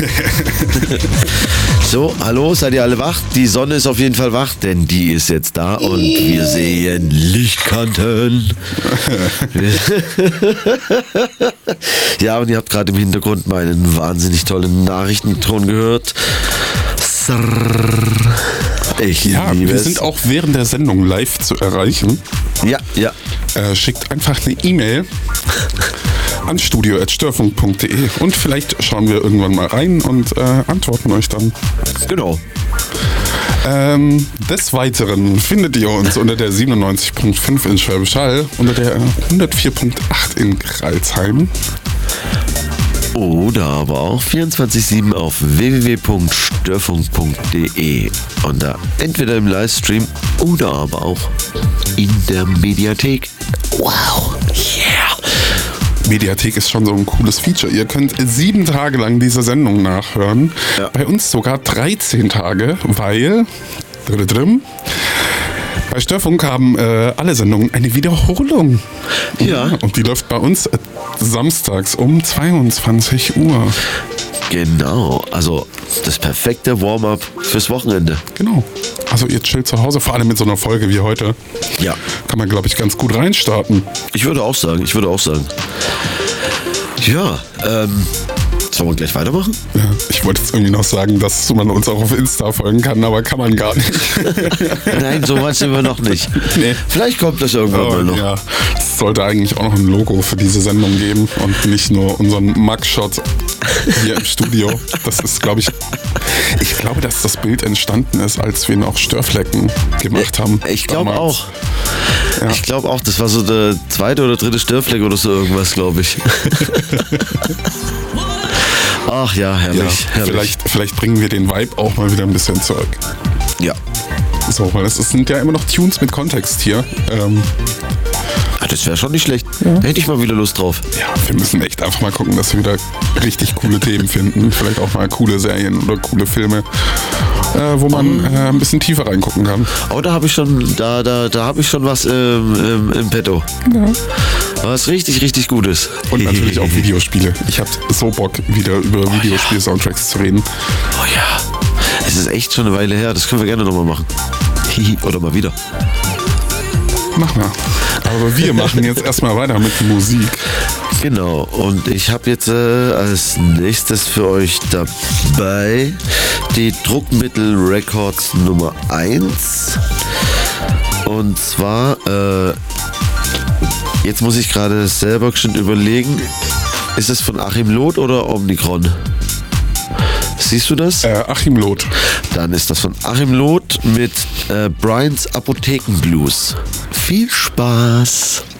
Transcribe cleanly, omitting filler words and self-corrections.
So, hallo, seid ihr alle wach? Die Sonne ist auf jeden Fall wach, denn die ist jetzt da und wir sehen Lichtkanten. Ja, und ihr habt gerade im Hintergrund meinen wahnsinnig tollen Nachrichtenton gehört. Ich liebe wir es. sind auch während der Sendung live zu erreichen. Ja. Schickt einfach eine E-Mail an studio@störfunk.de und vielleicht schauen wir irgendwann mal rein und antworten euch dann. Genau. Des Weiteren findet ihr uns unter der 97.5 in Schwäbisch Hall, unter der 104.8 in Crailsheim. Oder aber auch 24/7 auf www.störfunk.de und da entweder im Livestream oder aber auch in der Mediathek. Wow, yeah! Mediathek ist schon so ein cooles Feature. Ihr könnt 7 Tage lang diese Sendung nachhören. Ja. Bei uns sogar 13 Tage, weil bei Störfunk haben alle Sendungen eine Wiederholung. Ja. Und die läuft bei uns samstags um 22 Uhr. Genau, also das perfekte Warm-up fürs Wochenende. Genau. Also ihr chillt zu Hause, vor allem mit so einer Folge wie heute. Ja. Kann man, glaube ich, ganz gut reinstarten. Ich würde auch sagen. Ja, sollen wir gleich weitermachen? Ja, ich wollte jetzt irgendwie noch sagen, dass man uns auch auf Insta folgen kann, aber kann man gar nicht. Nein, so weit sind wir noch nicht. Nee. Vielleicht kommt das irgendwann mal noch. Ja, es sollte eigentlich auch noch ein Logo für diese Sendung geben und nicht nur unseren Mugshot hier im Studio. Das ist, glaube ich glaube, dass das Bild entstanden ist, als wir noch Störflecken gemacht haben. Ich glaube damals. auch. Ja. Ich glaube auch, das war so der 2. oder 3. Störfleck oder so irgendwas, glaube ich. Ach ja, herrlich. Ja, vielleicht bringen wir den Vibe auch mal wieder ein bisschen zurück. Ja. So, weil es sind ja immer noch Tunes mit Kontext hier. Das wäre schon nicht schlecht. Da hätte ich mal wieder Lust drauf. Ja, wir müssen echt einfach mal gucken, dass wir wieder richtig coole Themen finden. Vielleicht auch mal coole Serien oder coole Filme, wo man ein bisschen tiefer reingucken kann. Oh, da habe ich schon, da habe ich schon was im Petto. Ja. Was richtig, richtig Gutes. Und natürlich auch Videospiele. Ich habe so Bock, wieder über Videospiel-Soundtracks zu reden. Oh ja. Es ist echt schon eine Weile her. Das können wir gerne nochmal machen. Oder mal wieder. Mach mal. Aber wir machen jetzt erstmal weiter mit Musik. Genau, und ich habe jetzt als nächstes für euch dabei die Druckmittel Records Nummer 1. Und zwar, jetzt muss ich gerade selber schon überlegen, ist es von Achim Loth oder Omnicron? Siehst du das? Achim Loth. Dann ist das von Achim Loth mit Brians Apothekenblues. Viel Spaß!